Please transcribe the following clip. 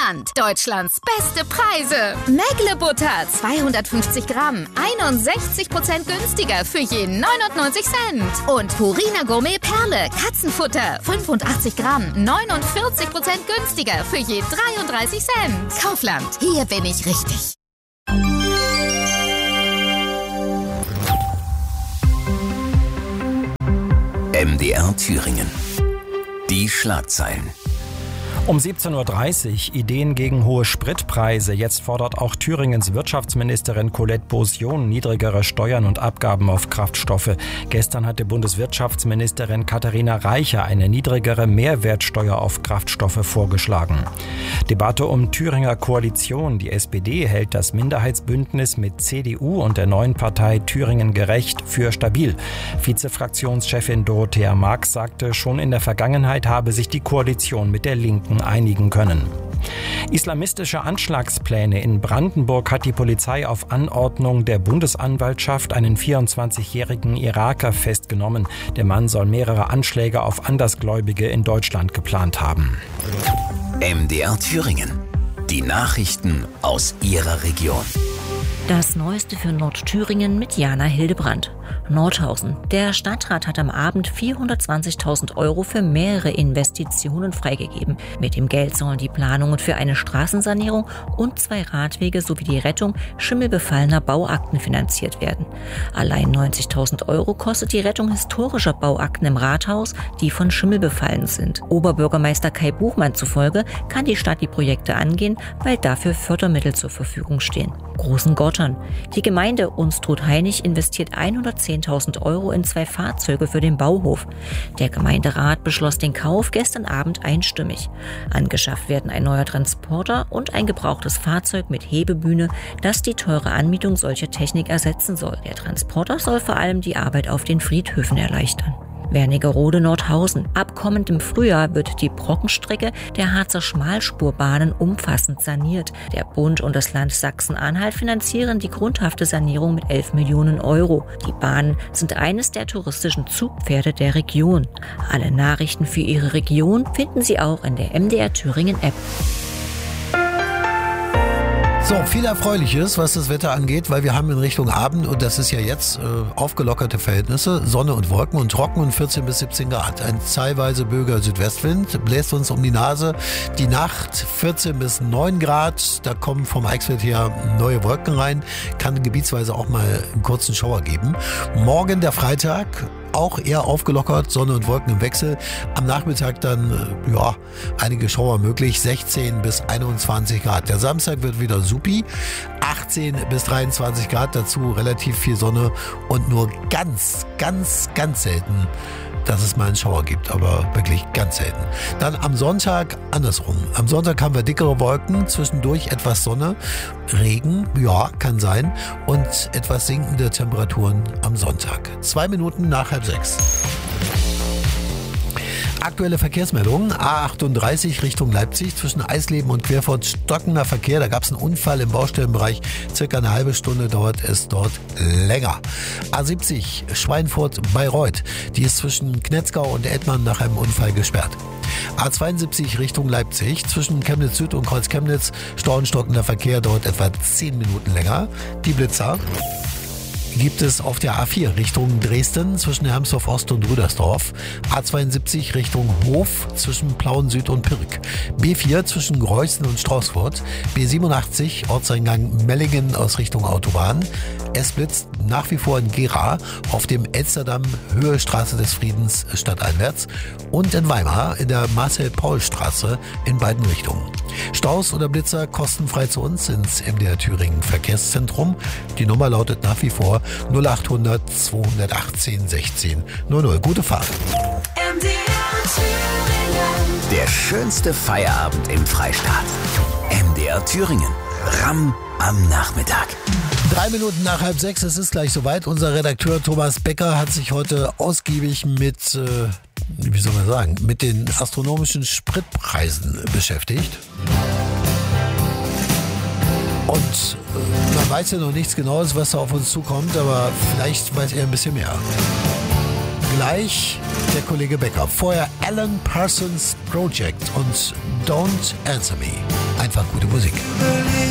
Kaufland. Deutschlands beste Preise. Mägle-Butter 250 Gramm. 61% günstiger für je 99 Cent. Und Purina Gourmet Perle Katzenfutter 85 Gramm. 49% günstiger für je 33 Cent. Kaufland. Hier bin ich richtig. MDR Thüringen. Die Schlagzeilen. Um 17.30 Uhr Ideen gegen hohe Spritpreise. Jetzt fordert auch Thüringens Wirtschaftsministerin Colette Beausion niedrigere Steuern und Abgaben auf Kraftstoffe. Gestern hatte Bundeswirtschaftsministerin Katharina Reiche eine niedrigere Mehrwertsteuer auf Kraftstoffe vorgeschlagen. Debatte um Thüringer Koalition. Die SPD hält das Minderheitsbündnis mit CDU und der neuen Partei Thüringen gerecht für stabil. Vizefraktionschefin Dorothea Marx sagte, schon in der Vergangenheit habe sich die Koalition mit der Linken einigen können. Islamistische Anschlagspläne. In Brandenburg hat die Polizei auf Anordnung der Bundesanwaltschaft einen 24-jährigen Iraker festgenommen. Der Mann soll mehrere Anschläge auf Andersgläubige in Deutschland geplant haben. MDR Thüringen. Die Nachrichten aus Ihrer Region. Das Neueste für Nordthüringen mit Jana Hildebrandt. Nordhausen. Der Stadtrat hat am Abend 420.000 € für mehrere Investitionen freigegeben. Mit dem Geld sollen die Planungen für eine Straßensanierung und 2 Radwege sowie die Rettung schimmelbefallener Bauakten finanziert werden. Allein 90.000 € kostet die Rettung historischer Bauakten im Rathaus, die von Schimmel befallen sind. Oberbürgermeister Kai Buchmann zufolge kann die Stadt die Projekte angehen, weil dafür Fördermittel zur Verfügung stehen. Großengottern. Die Gemeinde Unstrut-Hainich investiert 110.000 € in 2 Fahrzeuge für den Bauhof. Der Gemeinderat beschloss den Kauf gestern Abend einstimmig. Angeschafft werden ein neuer Transporter und ein gebrauchtes Fahrzeug mit Hebebühne, das die teure Anmietung solcher Technik ersetzen soll. Der Transporter soll vor allem die Arbeit auf den Friedhöfen erleichtern. Wernigerode-Nordhausen. Ab kommendem Frühjahr wird die Brockenstrecke der Harzer Schmalspurbahnen umfassend saniert. Der Bund und das Land Sachsen-Anhalt finanzieren die grundhafte Sanierung mit 11 Millionen €. Die Bahnen sind eines der touristischen Zugpferde der Region. Alle Nachrichten für Ihre Region finden Sie auch in der MDR Thüringen App. So, viel Erfreuliches, was das Wetter angeht, weil wir haben in Richtung Abend, und das ist ja jetzt aufgelockerte Verhältnisse, Sonne und Wolken und trocken und 14 bis 17 Grad. Ein teilweise böiger Südwestwind bläst uns um die Nase. Die Nacht 14 bis 9 Grad, da kommen vom Eichsfeld her neue Wolken rein, kann gebietsweise auch mal einen kurzen Schauer geben. Morgen der Freitag, auch eher aufgelockert, Sonne und Wolken im Wechsel. Am Nachmittag dann, einige Schauer möglich, 16 bis 21 Grad. Der Samstag wird wieder supi, 18 bis 23 Grad, dazu relativ viel Sonne und nur ganz selten, dass es mal einen Schauer gibt, aber wirklich ganz selten. Dann am Sonntag andersrum. Am Sonntag haben wir dickere Wolken, zwischendurch etwas Sonne, Regen, ja, kann sein, und etwas sinkende Temperaturen am Sonntag. 2 Minuten nach 5:30. Aktuelle Verkehrsmeldungen. A38 Richtung Leipzig zwischen Eisleben und Querfurt stockender Verkehr. Da gab es einen Unfall im Baustellenbereich. Circa eine halbe Stunde dauert es dort länger. A70 Schweinfurt-Bayreuth. Die ist zwischen Knetzgau und Edmann nach einem Unfall gesperrt. A72 Richtung Leipzig zwischen Chemnitz Süd und Kreuz Chemnitz. Stockender Verkehr dauert etwa 10 Minuten länger. Die Blitzer gibt es auf der A4 Richtung Dresden zwischen Hermsdorf Ost und Rüdersdorf, A72 Richtung Hof zwischen Plauen Süd und Pirk, B4 zwischen Greußen und Straußfurt, B87 Ortseingang Mellingen aus Richtung Autobahn. Es blitzt nach wie vor in Gera auf dem Elsterdamm Höhe Straße des Friedens stadteinwärts und in Weimar in der Marcel-Paul-Straße in beiden Richtungen. Staus oder Blitzer kostenfrei zu uns ins MDR Thüringen Verkehrszentrum. Die Nummer lautet nach wie vor 0800 218 16 00. Gute Fahrt. MDR Thüringen. Der schönste Feierabend im Freistaat. MDR Thüringen. Ramm am Nachmittag. 3 Minuten nach 5:30, es ist gleich soweit. Unser Redakteur Thomas Becker hat sich heute ausgiebig mit mit den astronomischen Spritpreisen beschäftigt. Und man weiß ja noch nichts Genaues, was da auf uns zukommt, aber vielleicht weiß er ein bisschen mehr. Gleich der Kollege Becker. Vorher Alan Parsons Project und Don't Answer Me. Ein einfach gute Musik.